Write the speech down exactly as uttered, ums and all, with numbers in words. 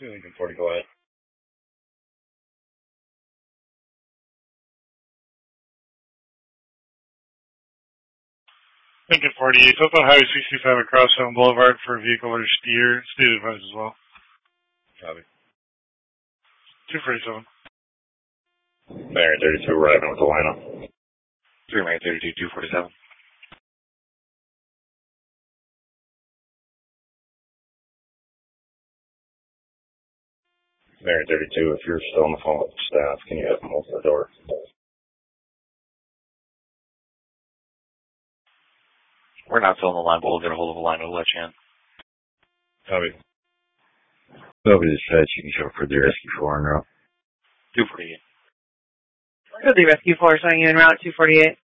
Lincoln forty, go ahead. Lincoln forty-eight, up on Highway sixty-five across Elm Boulevard for a vehicle or steer. State advised as well. Copy. two forty-seven. Marion thirty-two, arriving with the lineup. three Marion thirty-two, two forty-seven. Marion thirty-two, if you're still on the phone with the staff, can you have them open the door? We're not filling the line, but we'll get a hold of the line. We'll let you in. Copy. Copy dispatch, you can show for the rescue four en route. two forty-eight. The rescue four showing you en route, two forty-eight.